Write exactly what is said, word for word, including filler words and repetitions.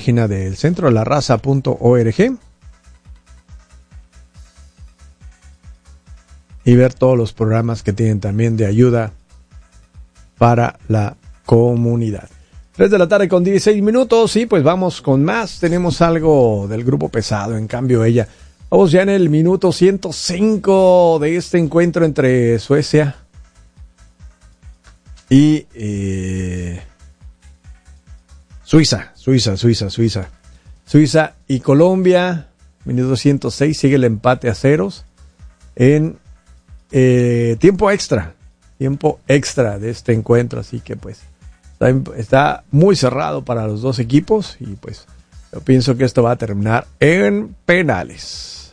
página del centro de la raza punto org y ver todos los programas que tienen también de ayuda para la comunidad. tres de la tarde con dieciséis minutos y pues vamos con más. Tenemos algo del grupo pesado, en cambio ella. Vamos ya en el minuto ciento cinco de este encuentro entre Suecia y eh, Suiza, Suiza, Suiza, Suiza. Suiza y Colombia, minuto ciento seis, sigue el empate a ceros en eh, tiempo extra, tiempo extra de este encuentro, así que pues está, está muy cerrado para los dos equipos y pues yo pienso que esto va a terminar en penales.